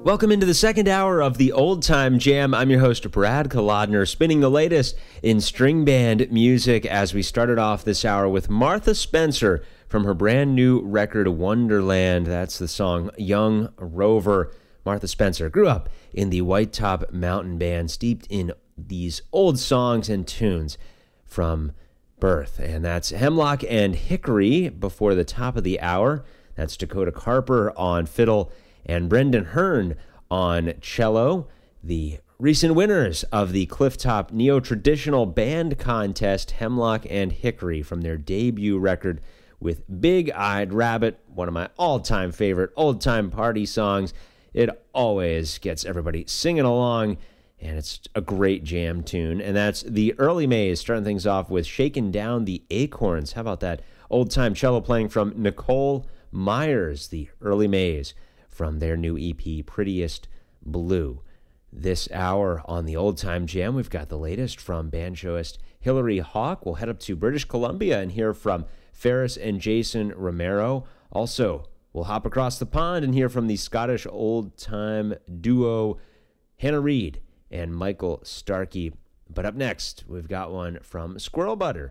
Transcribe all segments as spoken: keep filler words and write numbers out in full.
Welcome into the second hour of the Old Time Jam. I'm your host, Brad Kolodner, spinning the latest in string band music as we started off this hour with Martha Spencer from her brand new record, Wonderland. That's the song Young Rover. Martha Spencer grew up in the White Top Mountain Band, steeped in these old songs and tunes from birth. And that's Hemlock and Hickory before the top of the hour. That's Dakota Carper on fiddle and Brendan Hearn on cello, the recent winners of the Clifftop Neo-Traditional Band Contest, Hemlock and Hickory, from their debut record with Big-Eyed Rabbit, one of my all-time favorite old-time party songs. It always gets everybody singing along, and it's a great jam tune. And that's the Early Mays, starting things off with Shaking Down the Acorns. How about that old-time cello playing from Nicole Myers, the Early Mays, from their new E P, Prettiest Blue. This hour on the Old Time Jam, we've got the latest from banjoist Hilary Hawk. We'll head up to British Columbia and hear from Ferris and Jason Romero. Also, we'll hop across the pond and hear from the Scottish old-time duo Hannah Reid and Michael Starkey. But up next, we've got one from Squirrel Butter.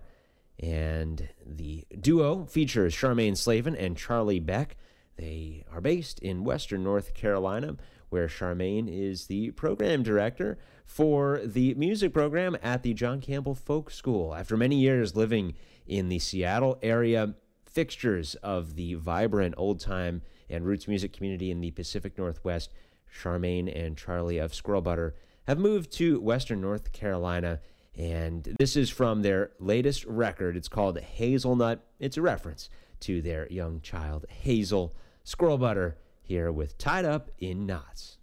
And the duo features Charmaine Slavin and Charlie Beck. They are based in Western North Carolina, where Charmaine is the program director for the music program at the John Campbell Folk School. After many years living in the Seattle area, fixtures of the vibrant old-time and roots music community in the Pacific Northwest, Charmaine and Charlie of Squirrel Butter have moved to Western North Carolina, and this is from their latest record. It's called Hazelnut. It's a reference to their young child, Hazel. Squirrel Butter here with Tied Up in Knots.